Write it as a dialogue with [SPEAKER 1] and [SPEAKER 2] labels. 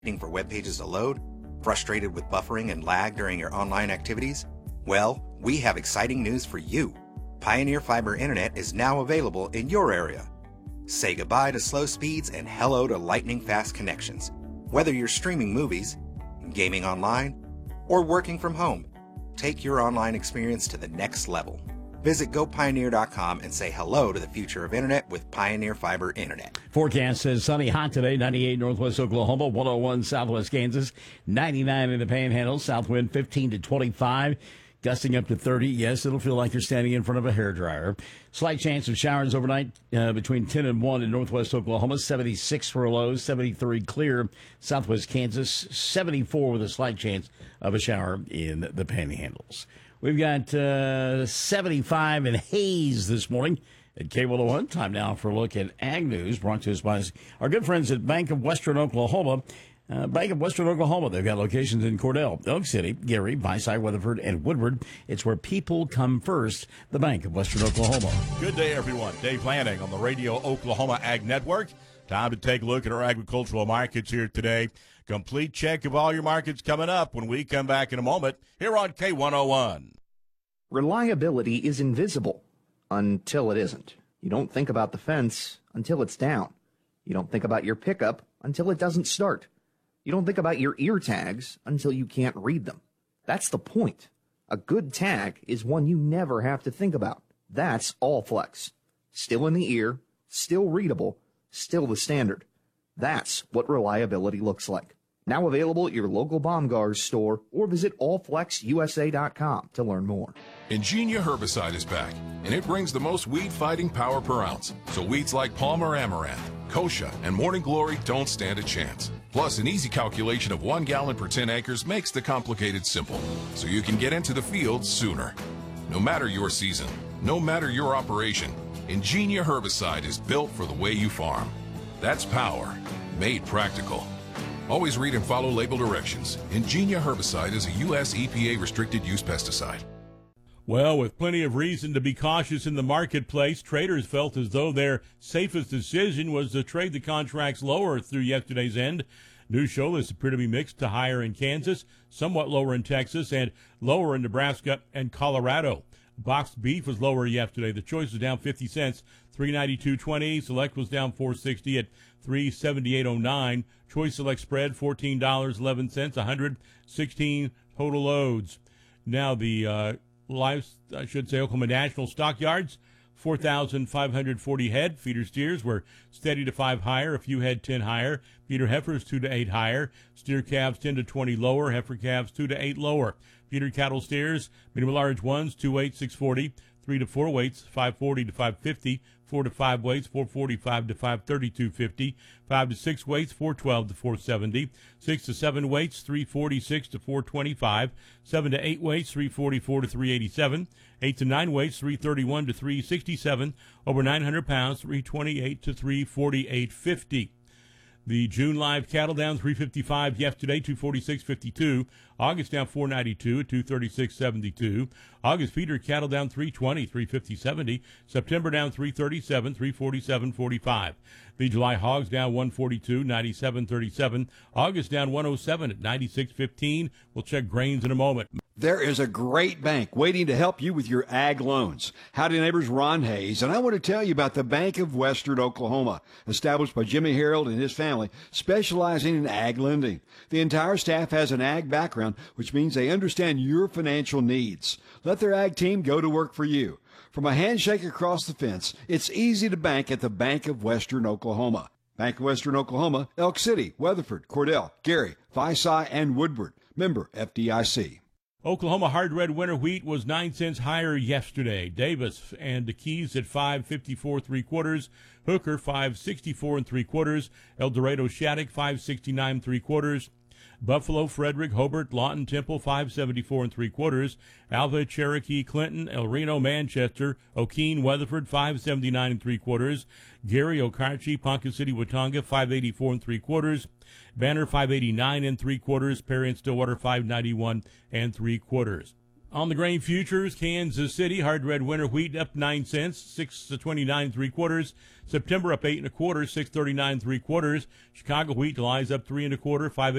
[SPEAKER 1] waiting for web pages to load? Frustrated with buffering and lag during your online activities? Well, we have exciting news for you. Pioneer Fiber Internet is now available in your area. Say goodbye to slow speeds and hello to lightning-fast connections. Whether you're streaming movies, gaming online, or working from home, take your online experience to the next level. Visit GoPioneer.com and say hello to the future of Internet with Pioneer Fiber Internet.
[SPEAKER 2] Forecast says sunny, hot today, 98 northwest Oklahoma, 101 southwest Kansas, 99 in the Panhandle, south wind 15 to 25, gusting up to 30. Yes, it'll feel like you're standing in front of a hairdryer. Slight chance of showers overnight between 10 and 1 in northwest Oklahoma, 76 for a low, 73 clear, southwest Kansas, 74 with a slight chance of a shower in the Panhandles. We've got 75 in Hays this morning at K101. Time now for a look at Ag News, brought to us by our good friends at Bank of Western Oklahoma. Bank of Western Oklahoma, they've got locations in Cordell, Elk City, Gary, Visay, Weatherford, and Woodward. It's where people come first, the Bank of Western Oklahoma.
[SPEAKER 3] Good day, everyone. Dave Lanning on the Radio Oklahoma Ag Network. Time to take a look at our agricultural markets here today. Complete check of all your markets coming up when we come back in a moment here on K101.
[SPEAKER 4] Reliability is invisible until it isn't. You don't think about the fence until it's down. You don't think about your pickup until it doesn't start. You don't think about your ear tags until you can't read them. That's the point. A good tag is one you never have to think about. That's Allflex. Still in the ear, still readable, still the standard. That's what reliability looks like. Now available at your local Baumgars store or visit allflexusa.com to learn more.
[SPEAKER 5] Ingenia herbicide is back, and it brings the most weed-fighting power per ounce. So weeds like Palmer Amaranth, Kochia, and Morning Glory don't stand a chance. Plus, an easy calculation of 1 gallon per 10 acres makes the complicated simple, so you can get into the field sooner. No matter your season, no matter your operation, Ingenia herbicide is built for the way you farm. That's power, made practical. Always read and follow label directions. Ingenia herbicide is a U.S. EPA restricted use pesticide.
[SPEAKER 3] Well, with plenty of reason to be cautious in the marketplace, traders felt as though their safest decision was to trade the contracts lower through yesterday's end. News show this appear to be mixed to higher in Kansas, somewhat lower in Texas, and lower in Nebraska and Colorado. Boxed beef was lower yesterday. The choice was down 50 cents, $392.20. Select was down $4.60 at $378.09. Choice Select spread $14.11, 116 total loads. Now the Oklahoma National stockyards, 4,540 head. Feeder steers were steady to 5 higher, a few head 10 higher. Feeder heifers 2 to 8 higher. Steer calves 10 to 20 lower. Heifer calves 2 to 8 lower. Feeder cattle steers, medium large ones 2 weights 640, 3 to 4 weights 540 to 550, 4 to 5 weights 445 to 532 50, 5 to 6 weights 412 to 470, 6 to 7 weights 346 to 425, 7 to 8 weights 344 to 387, 8 to 9 weights 331 to 367, over 900 pounds 328 to 348.50. The June live cattle down 355 yesterday, 246.52. August down 492 at 236.72. August feeder cattle down 320, 350.70. September down 337, 347.45. The July hogs down 142, 97.37. August down 107 at 96.15. We'll check grains in a moment.
[SPEAKER 6] There is a great bank waiting to help you with your ag loans. Howdy neighbors, Ron Hayes, and I want to tell you about the Bank of Western Oklahoma, established by Jimmy Harold and his family, specializing in ag lending. The entire staff has an ag background, which means they understand your financial needs. Let their ag team go to work for you. From a handshake across the fence, it's easy to bank at the Bank of Western Oklahoma. Bank of Western Oklahoma, Elk City, Weatherford, Cordell, Gary, Visay, and Woodward. Member FDIC.
[SPEAKER 3] Oklahoma hard red winter wheat was 9 cents higher yesterday. Davis and the Keys at 5.54 3/4. Hooker 5.64 3/4. El Dorado Shattuck 5.69 3/4. Buffalo, Frederick, Hobart, Lawton, Temple 5.74 3/4. Alva, Cherokee, Clinton, El Reno, Manchester, O'Keene, Weatherford 5.79 3/4. Gary, Okarche, Ponca City, Watauga 5.84 3/4. Banner 5.89 3/4. Perry and Stillwater 5.91 3/4. On the grain futures, Kansas City hard red winter wheat up 9 cents, 6.29 3/4. September up 8 1/4, 6.39 3/4. Chicago wheat lies up 3 1/4, 5